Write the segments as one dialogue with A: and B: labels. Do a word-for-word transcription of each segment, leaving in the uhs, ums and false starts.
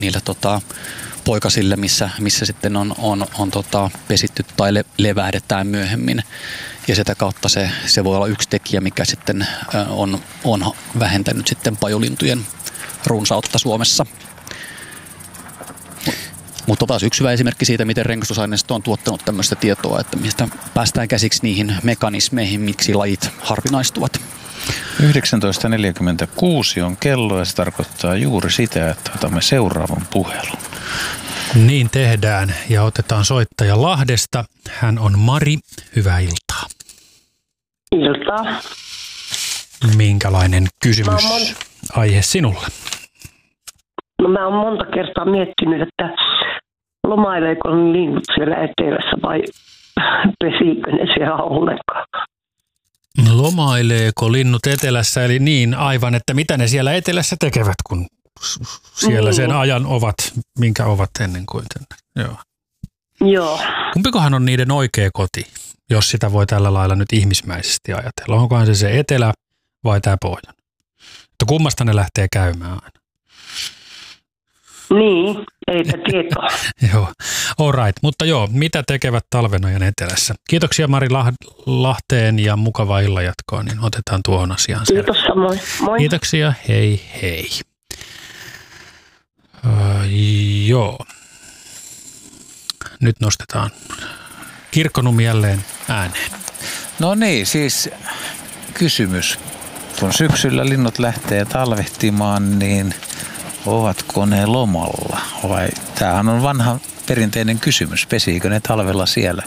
A: niillä tota, poikasille, missä, missä sitten on, on, on tota, pesitty tai le, levähdetään myöhemmin. Ja sitä kautta se, se voi olla yksi tekijä, mikä sitten on, on vähentänyt sitten pajulintujen runsautta Suomessa. Mutta taas yksi hyvä esimerkki siitä, miten rengastusaineisto on tuottanut tämmöistä tietoa, että mistä päästään käsiksi niihin mekanismeihin, miksi lajit harvinaistuvat.
B: yhdeksäntoista neljäkymmentäkuusi on kello ja se tarkoittaa juuri sitä, että otamme seuraavan puhelun.
C: Niin tehdään ja otetaan soittaja Lahdesta. Hän on Mari. Hyvää iltaa.
D: Iltaa.
C: Minkälainen kysymys mon... aihe sinulle?
D: No mä oon monta kertaa miettinyt, että lomaileeko linnut siellä etelässä vai pesiikö ne siellä ollenkaan?
C: Lomaileeko linnut etelässä, eli niin aivan, että mitä ne siellä etelässä tekevät, kun siellä niin. sen ajan ovat, minkä ovat ennen kuin tänne. Joo.
D: Joo.
C: Kumpikohan on niiden oikea koti, jos sitä voi tällä lailla nyt ihmismäisesti ajatella? Onkohan se se etelä vai tämä pohjoinen? Että kummasta ne lähtee käymään aina?
D: Niin, eipä tietoa.
C: Joo, all right. Mutta joo, mitä tekevät talvenajan etelässä? Kiitoksia Mari Lahteen ja mukavaa illanjatkoa, niin otetaan tuohon asiaan selvä.
D: Kiitos samoin. Moi.
C: Kiitoksia, hei hei. Uh, joo. Nyt nostetaan Kirkkonummi jälleen ääneen.
B: No niin, siis kysymys. Kun syksyllä linnut lähtee talvehtimaan, niin ovatko ne lomalla? Vai tämähän on vanha perinteinen kysymys. Pesiikö ne talvella siellä?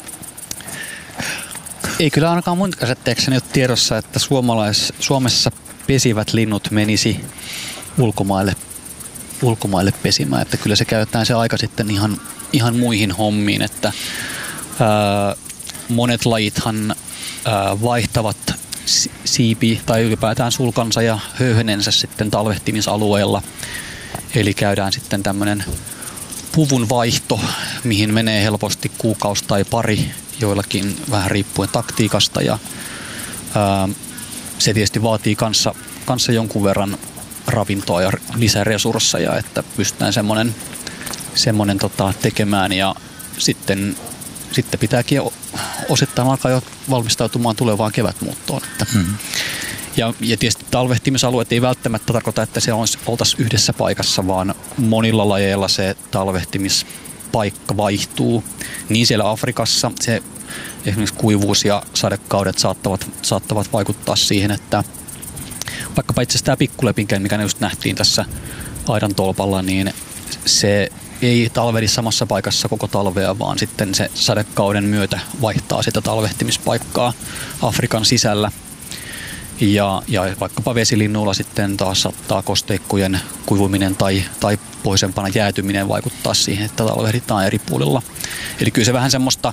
A: Ei kyllä ainakaan mun käsitteekseni ole tiedossa, että suomalais, Suomessa pesivät linnut menisi ulkomaille, ulkomaille pesimään. Että kyllä se käytetään se aika sitten ihan, ihan muihin hommiin. Että, ää, monet lajithan ää, vaihtavat siipi tai ylipäätään sulkansa ja höyhenensä sitten talvehtimisalueella. Eli käydään sitten tämmöinen puvun vaihto, mihin menee helposti kuukausi tai pari, joillakin vähän riippuen taktiikasta. Ja, ää, se tietysti vaatii kanssa, kanssa jonkun verran ravintoa ja lisäresursseja, että pystytään semmoinen, semmoinen tota, tekemään. Ja sitten, sitten pitääkin osittain alkaa jo valmistautumaan tulevaan kevätmuuttoon. Että. Hmm. Ja, ja tietysti talvehtimisalueet ei välttämättä tarkoita, että se oltaisiin yhdessä paikassa, vaan monilla lajeilla se talvehtimispaikka vaihtuu. Niin siellä Afrikassa se esimerkiksi kuivuus ja sadekaudet saattavat, saattavat vaikuttaa siihen, että vaikkapa itse asiassa tämä pikkulepinkä, mikä just nähtiin tässä aidan tolpalla, niin se ei talvehdi samassa paikassa koko talvea, vaan sitten se sadekauden myötä vaihtaa sitä talvehtimispaikkaa Afrikan sisällä. Ja, ja vaikkapa vesilinnuilla sitten taas saattaa kosteikkojen kuivuminen tai, tai pohjoisempana jäätyminen vaikuttaa siihen, että talvehditaan eri puolilla. Eli kyllä se vähän semmoista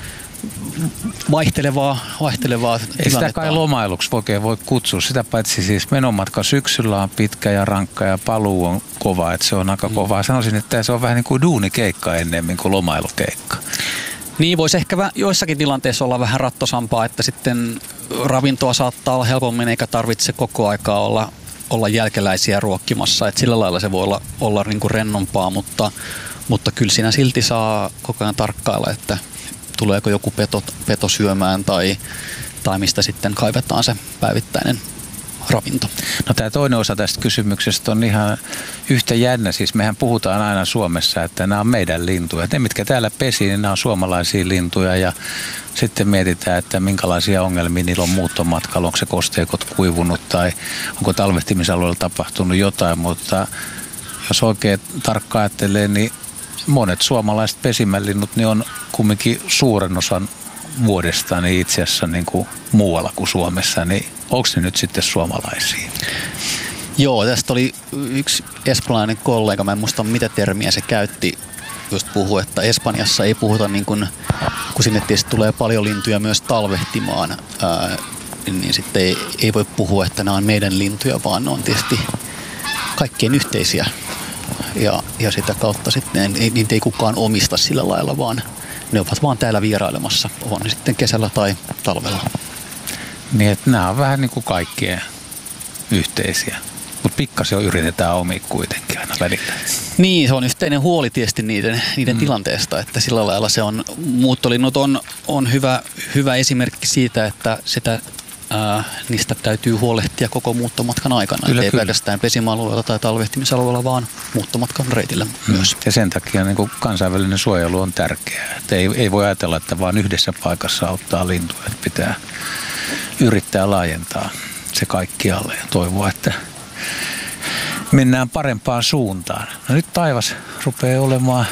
A: vaihtelevaa, vaihtelevaa tilannetta.
B: Ei sitä kai lomailuksi oikein voi kutsua. Sitä paitsi siis menomatka syksyllä on pitkä ja rankka ja paluu on kova, että se on aika mm. kovaa. Sanoisin, että se on vähän niin kuin duunikeikka ennemmin kuin lomailukeikka.
A: Niin, voisi ehkä joissakin tilanteissa olla vähän rattosampaa, että sitten ravintoa saattaa olla helpommin eikä tarvitse koko aikaa olla, olla jälkeläisiä ruokkimassa. Että sillä lailla se voi olla, olla niin kuin rennompaa, mutta, mutta kyllä siinä silti saa koko ajan tarkkailla, että tuleeko joku peto, peto syömään tai, tai mistä sitten kaivetaan se päivittäinen ravinto.
B: No tämä toinen osa tästä kysymyksestä on ihan yhtä jännä. Siis mehän puhutaan aina Suomessa, että nämä on meidän lintuja. Ne, mitkä täällä pesii, niin nämä on suomalaisia lintuja ja sitten mietitään, että minkälaisia ongelmia niillä on muuttomatkalla. Onko se kosteikot kuivunut tai onko talvehtimisalueella tapahtunut jotain, mutta jos oikein tarkkaan ajattelee, niin monet suomalaiset pesimälinnut niin on kumminkin suuren osan vuodesta niin itse asiassa niin kuin muualla kuin Suomessa, niin onko ne nyt sitten suomalaisia?
A: Joo, tästä oli yksi espanjalainen kollega, mä en muista mitä termiä se käytti, just puhui, että Espanjassa ei puhuta niin kuin, kun sinne tietysti tulee paljon lintuja myös talvehtimaan, ää, niin sitten ei, ei voi puhua, että nämä on meidän lintuja, vaan ne on tietysti kaikkien yhteisiä. Ja, ja sitä kautta sitten ei, niitä ei kukaan omista sillä lailla, vaan ne ovat vaan täällä vierailemassa, on ne sitten kesällä tai talvella.
B: Niin, että nämä on vähän niin kuin kaikkien yhteisiä. Mutta pikkasen yritetään omia kuitenkin aina välillä.
A: Niin, se on yhteinen huoli tietysti niiden, niiden mm. tilanteesta, että sillä lailla se on, muuttolinnut on, on hyvä, hyvä esimerkki siitä, että sitä, ää, niistä täytyy huolehtia koko muuttomatkan aikana. Kyllä, ei kyllä. pelkästään pesimäalueella tai talvehtimisalueella, vaan muuttomatkan reitillä mm. myös.
B: Ja sen takia niin kuin kansainvälinen suojelu on tärkeää. Että ei, ei voi ajatella, että vaan yhdessä paikassa auttaa lintuja. Että pitää yrittää laajentaa se kaikkialle ja toivoa, että mennään parempaan suuntaan. No nyt taivas rupeaa olemaan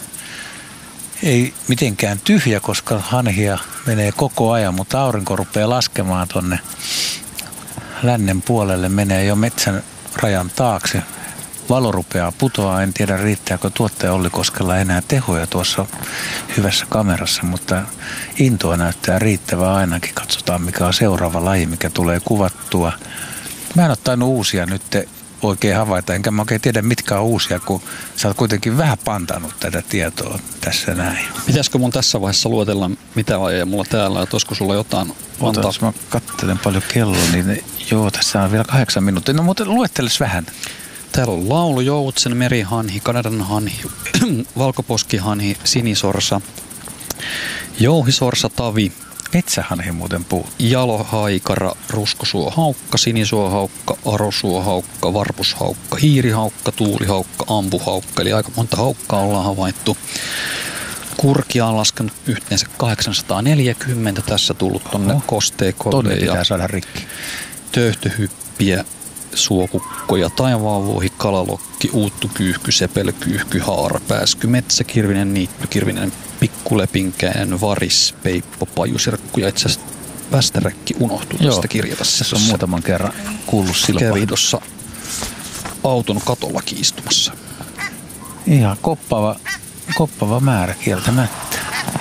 B: ei mitenkään tyhjä, koska hanhia menee koko ajan, mutta aurinko rupeaa laskemaan tonne lännen puolelle, menee jo metsän rajan taakse. Valo rupeaa putoaa, en tiedä riittääkö tuottaja Olli Koskella enää tehoja tuossa hyvässä kamerassa, mutta intoa näyttää riittävää ainakin. Katsotaan mikä on seuraava laji, mikä tulee kuvattua. Mä en ole tainnut uusia nyt oikein havaita, enkä mä oikein tiedä mitkä on uusia, kun sä oot kuitenkin vähän pantanut tätä tietoa tässä näin.
A: Pitäisikö mun tässä vaiheessa luotella mitä lajeja mulla täällä, että olisiko sulla jotain
B: antaa? Jos mä katselen paljon kelloa, niin joo, tässä on vielä kahdeksan minuuttia. No mutta luetteles vähän.
A: Täällä on laulujoutsen, merihanhi, Kanadan hanhi, valkoposkihanhi, sinisorsa, jouhisorsa, tavi.
B: Metsähanhi muuten puu.
A: Jalohaikara, ruskosuohaukka, sinisuohaukka, arosuohaukka, varpushaukka, hiirihaukka, tuulihaukka, ampuhaukka. Eli aika monta haukkaa ollaan havaittu. Kurkia on laskenut yhteensä kahdeksansataaneljäkymmentä. Tässä tullut tonne kosteikolle.
B: Tonne pitää saada rikki.
A: Töyhtöhyppiä, suokukkoja, taivaanvuohi, kalalokki, uuttukyyhky, sepelkyyhky, haara, pääsky, metsäkirvinen, niittykirvinen, pikkulepinkäinen, varis, peippo, pajusirkku ja itse asiassa västäräkki unohtui tästä kirjata.
B: Tässä on muutaman kerran kuullut silloin.
A: Kävi tuossa auton katollakin istumassa.
B: Ihan koppava, koppava määrä kieltämättä.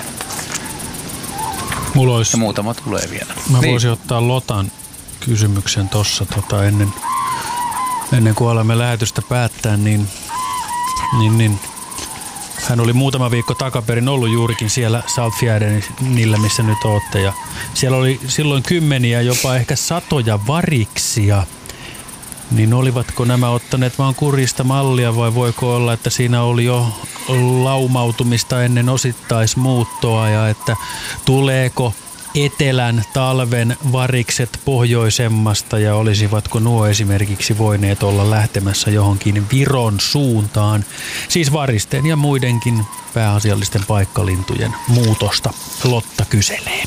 C: Mulla olisi,
B: ja muutama tulee vielä.
C: Mä
B: niin.
C: voisin ottaa Lotan kysymyksen tuossa tota, ennen, ennen kuin alamme lähetystä päättää, niin, niin, niin hän oli muutama viikko takaperin ollut juurikin siellä Saltfjärdenillä, missä nyt ootte. Ja siellä oli silloin kymmeniä, jopa ehkä satoja variksia. Niin olivatko nämä ottaneet vaan kurjista mallia vai voiko olla, että siinä oli jo laumautumista ennen osittaismuuttoa ja että tuleeko etelän talven varikset pohjoisemmasta ja olisivatko nuo esimerkiksi voineet olla lähtemässä johonkin Viron suuntaan, siis varisten ja muidenkin pääasiallisten paikkalintujen muutosta. Lotta kyselee.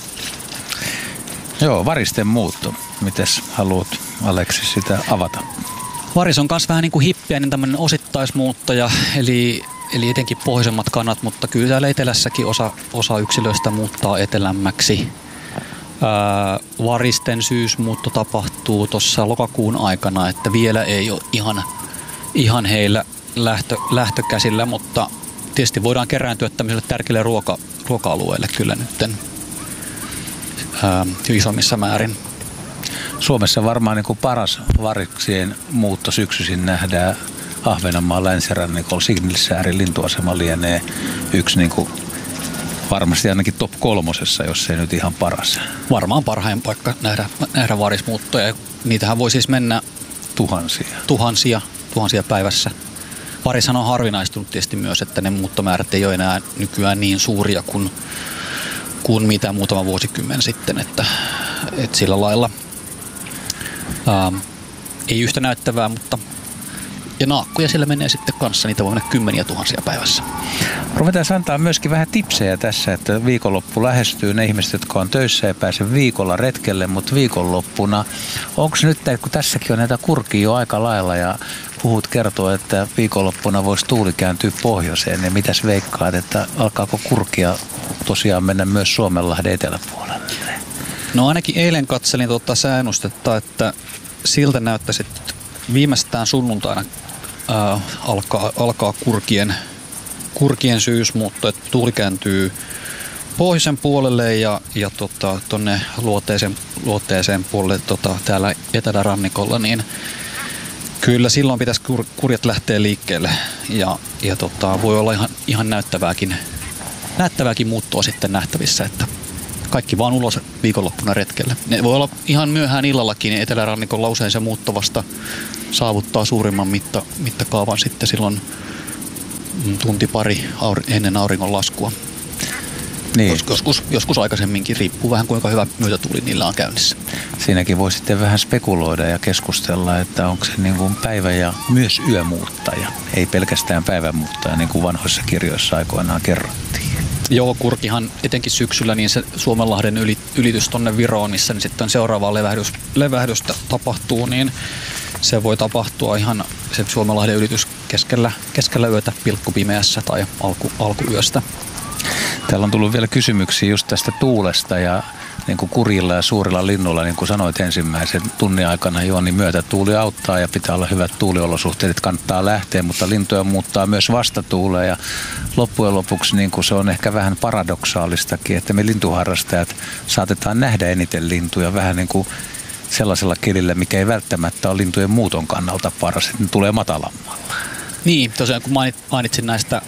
B: Joo, varisten muutto. Mites haluat, Aleksi, sitä avata?
A: Varis on myös vähän niin kuin hippiäinen tämmöinen osittaismuuttaja, eli Eli etenkin pohjoisemmat kannat, mutta kyllä täällä etelässäkin osa, osa yksilöistä muuttaa etelämmäksi. Ää, varisten syysmuutto tapahtuu tuossa lokakuun aikana, että vielä ei ole ihan, ihan heillä lähtö, lähtökäsillä, mutta tietysti voidaan kerääntyä tämmöiselle tärkeille ruoka, ruoka-alueille kyllä nyt ää, isommissa määrin.
B: Suomessa varmaan niin kuin paras variksien muutto syksyisin nähdään Ahvenanmaan länsirannikolla. Signilsäärin lintuasema lienee yksi niin kuin varmasti ainakin top kolmosessa, jos ei nyt ihan paras.
A: Varmaan parhain paikka nähdä, nähdä varismuuttoja. Niitähän voi siis mennä
B: tuhansia.
A: Tuhansia, tuhansia päivässä. Varishan on harvinaistunut tietysti myös, että ne muuttomäärät ei ole enää nykyään niin suuria kuin, kuin mitä muutama vuosikymmen sitten. Että, että sillä lailla ää, ei yhtä näyttävää, mutta ja naakkoja siellä menee sitten kanssa, niitä voi mennä kymmeniä tuhansia päivässä.
B: Ruvetaan antaa myöskin vähän tipsejä tässä, että viikonloppu lähestyy. Ne ihmiset, jotka on töissä ja pääse viikolla retkelle, mutta viikonloppuna, onko nyt, kun tässäkin on näitä kurkia jo aika lailla ja puhut kertoo, että viikonloppuna voisi tuuli kääntyä pohjoiseen, niin mitäs veikkaat, että alkaako kurkia tosiaan mennä myös Suomenlahden eteläpuolelle?
A: No ainakin eilen katselin tuota säännustetta, että siltä näyttäisi, että viimeistään sunnuntaina ää, alkaa, alkaa kurkien, kurkien syysmuutto, että tuuli kääntyy pohjoisen puolelle ja, ja tota, tuonne luoteeseen, luoteeseen puolelle tota, täällä etelärannikolla, niin kyllä silloin pitäisi kur, kurjat lähteä liikkeelle ja, ja tota, voi olla ihan, ihan näyttävääkin, näyttävääkin muuttoa sitten nähtävissä, että kaikki vaan ulos viikonloppuna retkelle. Ne voi olla ihan myöhään illallakin, niin etelärannikolla usein se muuttavasta saavuttaa suurimman mitta, mittakaavan sitten silloin tunti pari aur, ennen auringon laskua. Niin. Joskus, joskus aikaisemminkin, riippuu vähän kuinka hyvä myötätuuli niillä on käynnissä.
B: Siinäkin voi sitten vähän spekuloida ja keskustella, että onko se niin kuin päivä- ja myös yömuuttaja. Ei pelkästään päivämuuttaja, niin kuin vanhoissa kirjoissa aikoinaan kerrottiin.
A: Joo, kurkihan etenkin syksyllä, niin se Suomenlahden yli, ylitys tuonne Viroon, missä niin sitten seuraavaa levähdys, levähdystä tapahtuu, niin se voi tapahtua ihan se Suomenlahden ylitys keskellä, keskellä yötä pilkkupimeässä tai alku, alkuyöstä.
B: Täällä on tullut vielä kysymyksiä just tästä tuulesta ja niin kuin kurilla ja suurilla linnuilla, niin kuin sanoit ensimmäisen tunnin aikana jo, niin myötätuuli auttaa ja pitää olla hyvät tuuliolosuhteet, että kannattaa lähteä, mutta lintuja muuttaa myös vastatuuleen ja loppujen lopuksi niin kuin se on ehkä vähän paradoksaalistakin, että me lintuharrastajat saatetaan nähdä eniten lintuja vähän niin kuin sellaisella kelillä, mikä ei välttämättä ole lintujen muuton kannalta paras, että ne tulee matalammalla.
A: Niin, tosiaan kun mainitsin näistä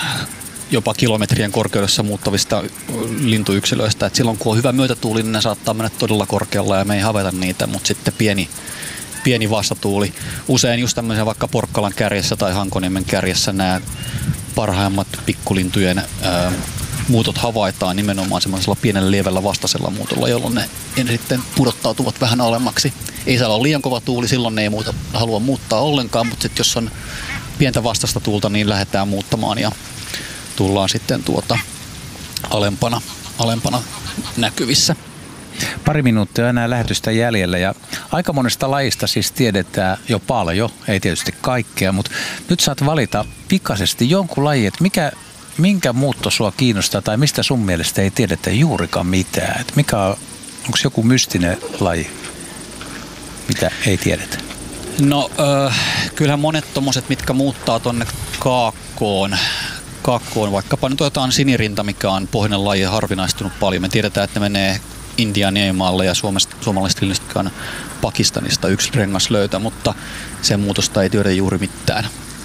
A: jopa kilometrien korkeudessa muuttavista lintuyksilöistä, että silloin kun on hyvä myötätuuli, niin ne saattaa mennä todella korkealla ja me ei havaita niitä, mutta sitten pieni, pieni vastatuuli. Usein just tämmöisen vaikka Porkkalan kärjessä tai Hankoniemen kärjessä nämä parhaimmat pikkulintujen ää, muutot havaitaan nimenomaan semmoisella pienellä lievällä vastaisella muutolla, jolloin ne sitten pudottautuvat vähän alemmaksi. Ei saa olla liian kova tuuli, silloin ne ei muuta, halua muuttaa ollenkaan, mutta sitten jos on pientä vastasta tuulta, niin lähdetään muuttamaan ja tullaan sitten tuota alempana, alempana näkyvissä.
B: Pari minuuttia enää lähetystä jäljellä ja aika monesta lajista siis tiedetään jo paljon, ei tietysti kaikkea, mutta nyt saat valita pikaisesti jonkun lajin, että mikä, minkä muutto sua kiinnostaa tai mistä sun mielestä ei tiedetä juurikaan mitään. Että mikä on, onko joku mystinen laji, mitä ei tiedetä?
A: No äh, kyllähän monet tommoset, mitkä muuttaa tonne kaakkoon, Kaakkoon, vaikkapa nyt otetaan sinirinta, mikä on pohjoinen laji harvinaistunut paljon. Me tiedetään, että ne menee Intian niemaalle ja suomalaiset linnut on Pakistanista yksi rengas löytä, mutta sen muutosta ei tiedä juuri mitään.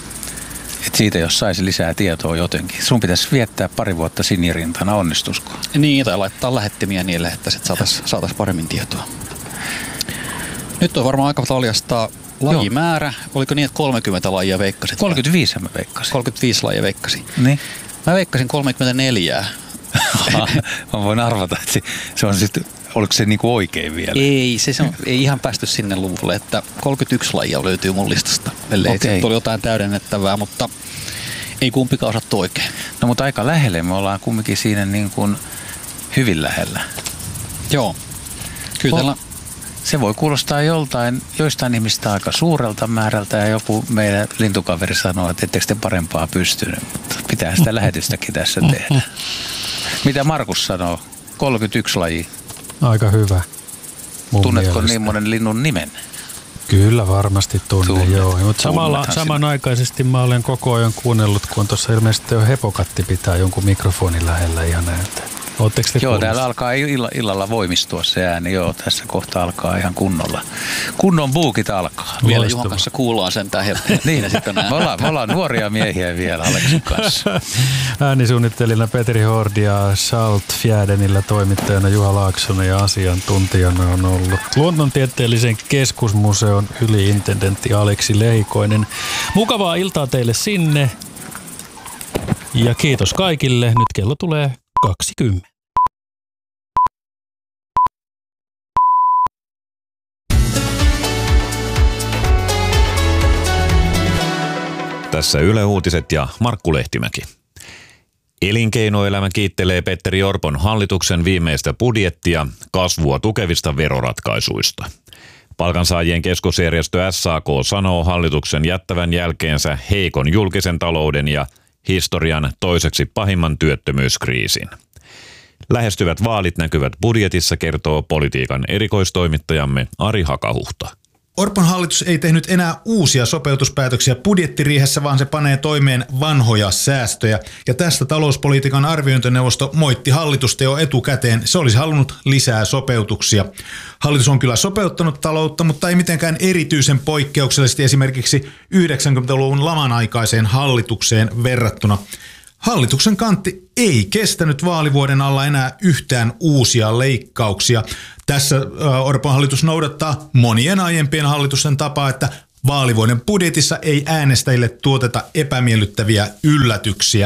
B: Et siitä jos saisi lisää tietoa jotenkin. Sun pitäisi viettää pari vuotta sinirintana, onnistusko?
A: Niin, tai laittaa lähettimiä niille, että sitten saataisiin saatais paremmin tietoa. Nyt on varmaan aika valjastaa lajimäärä. Oliko niin, että kolmekymmentä lajia veikkasit?
B: kolmekymmentäviisi mä veikkasin.
A: kolmekymmentäviisi lajia veikkasin.
B: Niin?
A: Mä veikkasin kolmekymmentäneljä.
B: Mä voin arvata, että se on sitten, oliko se niinku oikein vielä?
A: Ei, se, se on, ei ihan päästy sinne luvulle, että kolmekymmentäyksi lajia löytyy mun listasta. Ellei okay. Se oli jotain täydennettävää, mutta ei kumpikaan osattu oikein.
B: No mutta aika lähelle, me ollaan kumminkin siinä niin kuin hyvin lähellä.
A: Joo, kyllä tällä...
B: Se voi kuulostaa joltain, joistain ihmistä aika suurelta määrältä ja joku meidän lintukaveri sanoo, että ettekö te parempaa pystynyt, mutta pitää sitä lähetystäkin tässä tehdä. Mitä Markus sanoo? kolmekymmentäyksi lajia.
C: Aika hyvä.
B: Tunnetko mielestä niin monen linnun nimen?
C: Kyllä varmasti tunnen, Tunnet. joo. Mutta samalla,
B: sinne.
C: Samanaikaisesti mä olen koko ajan kuunnellut, kun tuossa ilmeisesti jo hepokatti pitää jonkun mikrofonin lähellä ihan näytä. Ootteko te
B: Joo, täällä alkaa illa, illalla voimistua se ääni. Joo, tässä kohta alkaa ihan kunnolla. Kunnon buukit alkaa.
A: Vielä Juhan kanssa kuullaan sentään helppoa.
B: Niin, me ollaan, me ollaan nuoria miehiä vielä Aleksin kanssa.
C: Äänisuunnittelina Petri Hordi ja Salt Fjädenillä toimittajana Juha Laaksonen ja asiantuntijana on ollut Luonnontieteellisen keskusmuseon yliintendentti Aleksi Leikoinen. Mukavaa iltaa teille sinne ja kiitos kaikille. Nyt kello tulee kaksikymmentä.
E: Tässä Yle Uutiset ja Markku Lehtimäki. Elinkeinoelämä kiittelee Petteri Orpon hallituksen viimeistä budjettia kasvua tukevista veroratkaisuista. Palkansaajien keskusjärjestö S A K sanoo hallituksen jättävän jälkeensä heikon julkisen talouden ja historian toiseksi pahimman työttömyyskriisin. Lähestyvät vaalit näkyvät budjetissa, kertoo politiikan erikoistoimittajamme Ari Hakahuhta.
F: Orpon hallitus ei tehnyt enää uusia sopeutuspäätöksiä budjettiriihessä, vaan se panee toimeen vanhoja säästöjä. Ja tästä talouspolitiikan arviointineuvosto moitti hallitusta jo etukäteen. Se olisi halunnut lisää sopeutuksia. Hallitus on kyllä sopeuttanut taloutta, mutta ei mitenkään erityisen poikkeuksellisesti esimerkiksi yhdeksänkymmentäluvun laman aikaiseen hallitukseen verrattuna. Hallituksen kantti ei kestänyt vaalivuoden alla enää yhtään uusia leikkauksia. Tässä Orpon hallitus noudattaa monien aiempien hallitusten tapaa, että vaalivuoden budjetissa ei äänestäjille tuoteta epämiellyttäviä yllätyksiä.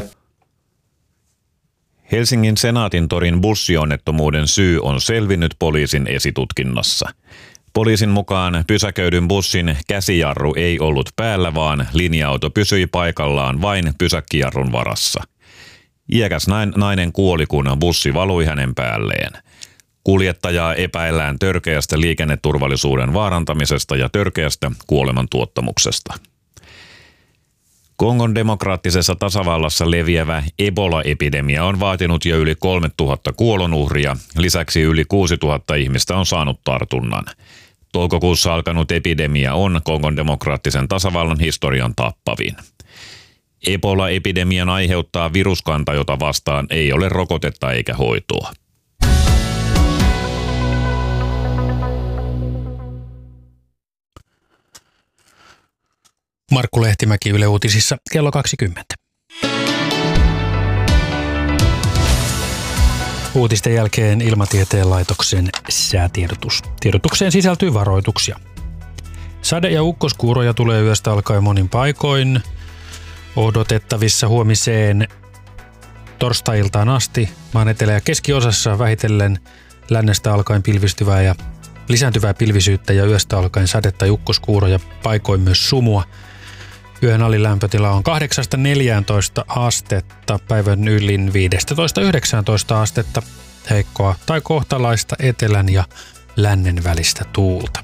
E: Helsingin Senaatintorin bussionnettomuuden syy on selvinnyt poliisin esitutkinnassa. Poliisin mukaan pysäköidyn bussin käsijarru ei ollut päällä, vaan linja-auto pysyi paikallaan vain pysäkkijarrun varassa. Iäkäs nainen kuoli, kun bussi valui hänen päälleen. Kuljettajaa epäillään törkeästä liikenneturvallisuuden vaarantamisesta ja törkeästä kuolemantuottamuksesta. Kongon demokraattisessa tasavallassa leviävä Ebola-epidemia on vaatinut jo yli kolmetuhatta kuolonuhria. Lisäksi yli kuusituhatta ihmistä on saanut tartunnan. Toukokuussa alkanut epidemia on Kongon demokraattisen tasavallan historian tappavin. Ebola-epidemian aiheuttaa viruskanta, jota vastaan ei ole rokotetta eikä hoitoa.
C: Markku Lehtimäki Yle Uutisissa kello kaksikymmentä. Uutisten jälkeen Ilmatieteen laitoksen säätiedotus. Tiedotukseen sisältyy varoituksia. Sade- ja ukkoskuuroja tulee yöstä alkaen monin paikoin. Odotettavissa huomiseen torstai-iltaan asti maan etelä- ja keskiosassa vähitellen lännestä alkaen pilvistyvää ja lisääntyvää pilvisyyttä ja yöstä alkaen sadetta ja ukkoskuuroja, paikoin myös sumua. Yön alilämpötila on kahdeksasta neljääntoista astetta, päivän ylin viidestätoista yhdeksääntoista astetta, heikkoa tai kohtalaista etelän ja lännen välistä tuulta.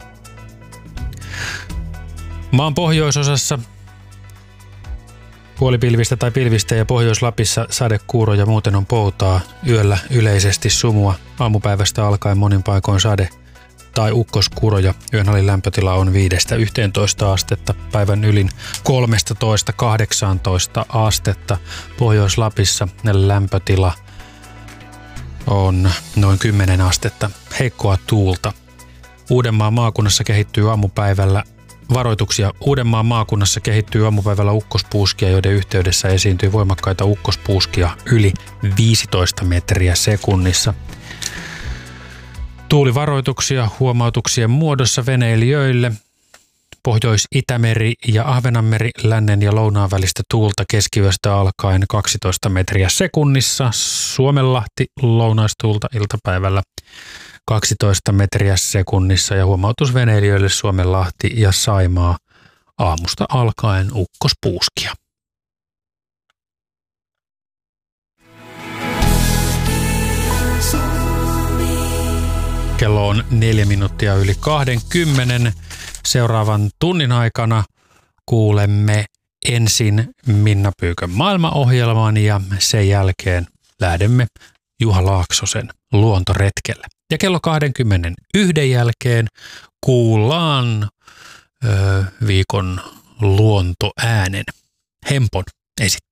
C: Maan pohjoisosassa puolipilvistä tai pilvistä ja Pohjois-Lapissa sadekuuroja, muuten on poutaa. Yöllä yleisesti sumua, aamupäivästä alkaen monin paikoin sade- tai ukkoskuuroja. Yön alilämpötila on viidestä yhteentoista astetta, päivän ylin kolmetoista kahdeksantoista astetta. Pohjois-Lapissa lämpötila on noin kymmenen astetta, heikkoa tuulta. Uudenmaan maakunnassa kehittyy aamupäivällä Varoituksia. Uudenmaan maakunnassa kehittyy aamupäivällä ukkospuuskia, joiden yhteydessä esiintyy voimakkaita ukkospuuskia yli viisitoista metriä sekunnissa. Tuulivaroituksia huomautuksien muodossa veneilijöille. Pohjois-Itämeri ja Ahvenanmeri, lännen ja lounaan välistä tuulta keskiyöstä alkaen kaksitoista metriä sekunnissa. Suomenlahti lounaistuulta iltapäivällä kaksitoista metriä sekunnissa ja huomautus veneilijöille Suomenlahti ja Saimaa aamusta alkaen ukkospuuskia. Kello on neljä minuuttia yli kahdenkymmenen. Seuraavan tunnin aikana kuulemme ensin Minna Pyykön maailmaohjelman ja sen jälkeen lähdemme Juha Laaksosen luontoretkelle. Ja kello kaksikymmentäyksi jälkeen kuullaan ö, viikon luontoäänen. Hempon esittää.